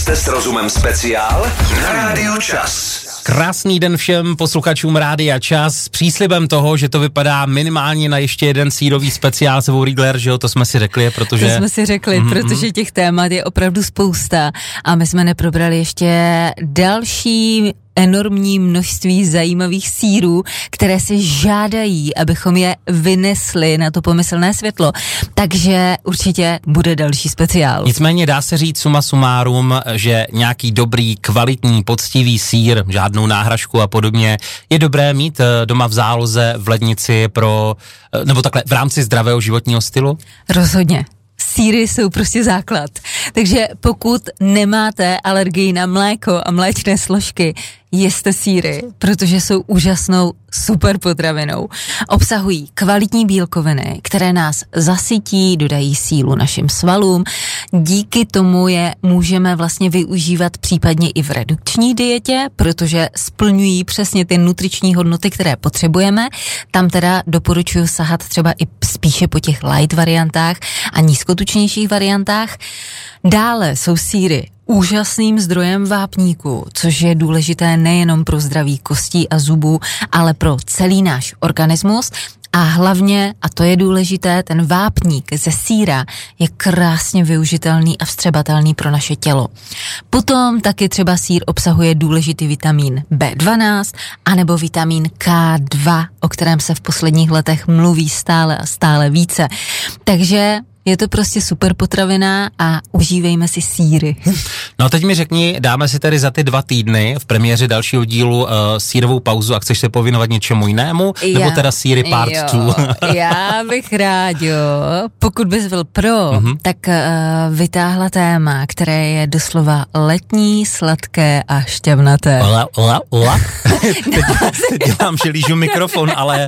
Jste s rozumem speciál na Rádiu Čas. Krásný den všem posluchačům Rádia Čas s příslibem toho, že to vypadá minimálně na ještě jeden sírový speciál sebou Riegler, že jo, to jsme si řekli, protože... To jsme si řekli, protože těch témat je opravdu spousta a my jsme neprobrali ještě další enormní množství zajímavých sýrů, které si žádají, abychom je vynesli na to pomyslné světlo. Takže určitě bude další speciál. Nicméně dá se říct suma sumárum, že nějaký dobrý, kvalitní, poctivý sýr, žádnou náhražku a podobně, je dobré mít doma v záloze, v lednici pro, nebo takhle, v rámci zdravého životního stylu? Rozhodně. Sýry jsou prostě základ. Takže pokud nemáte alergii na mléko a mléčné složky, jeste sýry, protože jsou úžasnou super potravinou. Obsahují kvalitní bílkoviny, které nás zasytí, dodají sílu našim svalům. Díky tomu je můžeme vlastně využívat případně i v redukční dietě, protože splňují přesně ty nutriční hodnoty, které potřebujeme. Tam teda doporučuji sahat třeba i spíše po těch light variantách a nízkotučnějších variantách. Dále jsou sýry úžasným zdrojem vápníku, což je důležité nejenom pro zdraví kostí a zubů, ale pro celý náš organismus. A hlavně, a to je důležité, ten vápník ze sýra je krásně využitelný a vstřebatelný pro naše tělo. Potom taky třeba sýr obsahuje důležitý vitamin B12 anebo vitamin K2, o kterém se v posledních letech mluví stále a stále více. Takže je to prostě super potravina a užívejme si sýry. No a teď mi řekni, dáme si tedy za ty 2 týdny v premiéře dalšího dílu sýrovou pauzu a chceš se povinovat něčemu jinému? Nebo teda sýry part 2? Já bych rád, pokud bys byl pro, tak vytáhla téma, které je doslova letní, sladké a šťavnaté. Teď dělám, že lížu mikrofon, ale...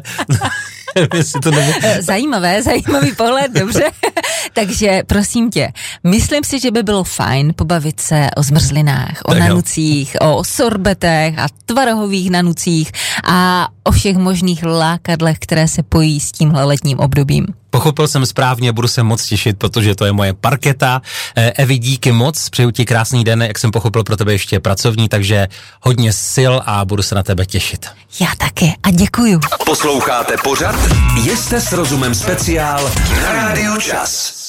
Zajímavý pohled, dobře. Takže prosím tě, myslím si, že by bylo fajn pobavit se o zmrzlinách, o nanucích, o sorbetech a tvarohových nanucích a o všech možných lákadlech, které se pojí s tímhle letním obdobím. Pochopil jsem správně, budu se moc těšit, protože to je moje parketa. Evi, díky moc, přeju ti krásný den, jak jsem pochopil, pro tebe ještě pracovní, takže hodně sil a budu se na tebe těšit. Já taky a děkuju. Posloucháte pořad Jste s rozumem speciál na Rádiu Čas.